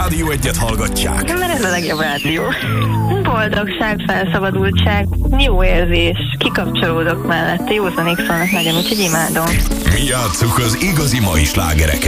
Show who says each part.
Speaker 1: Rádió Egyet hallgatják?
Speaker 2: Mert ez a legjobb rádió. Boldogság, felszabadultság, jó érzés, kikapcsolódok mellette, józanék szólnak nagyon, úgyhogy imádom.
Speaker 1: Mi játsszuk az igazi mai slágereket.